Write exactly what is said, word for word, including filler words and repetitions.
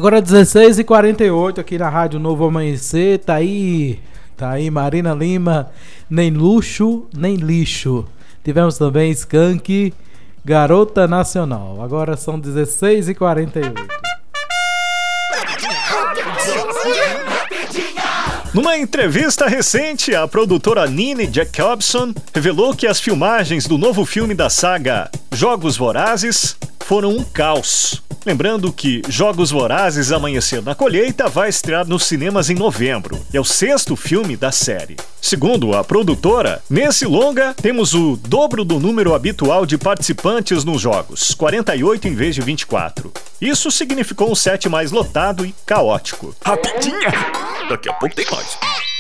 Agora dezesseis e quarenta e oito aqui na Rádio Novo Amanhecer. Tá aí, tá aí Marina Lima, Nem Luxo, Nem Lixo. Tivemos também Skank, Garota Nacional. Agora são dezesseis e quarenta e oito. Numa entrevista recente, a produtora Nina Jacobson revelou que as filmagens do novo filme da saga Jogos Vorazes foram um caos. Lembrando que Jogos Vorazes Amanhecer na Colheita vai estrear nos cinemas em novembro. É o sexto filme da série. Segundo a produtora, nesse longa temos o dobro do número habitual de participantes nos jogos, quarenta e oito em vez de vinte e quatro. Isso significou um set mais lotado e caótico. Rapidinha! Daqui a pouco tem mais.